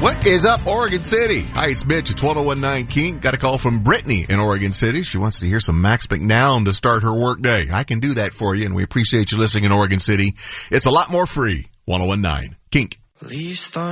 What is up, Oregon City? Hi, it's Mitch. It's 1019 King. Got a call from Brittany in Oregon City. She wants to hear some Max McNown to start her work day. I can do that for you, and we appreciate you listening in Oregon City. It's a lot more free. 1019 Kink.